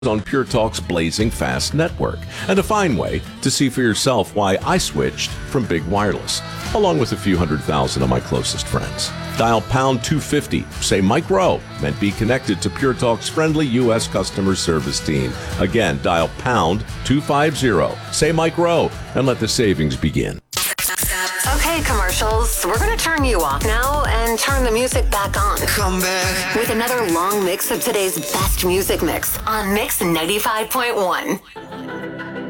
on Pure Talk's blazing fast network, and a fine way to see for yourself why I switched from big wireless, along with a few 100,000 of my closest friends. Dial pound 250, say Mike Rowe, and be connected to Pure Talk's friendly U.S. customer service team. Again, dial pound 250, say Mike Rowe, and let the savings begin. Okay, commercials, we're going to turn you off now and turn the music back on. Come back. With another long mix of today's best music mix on Mix 95.1.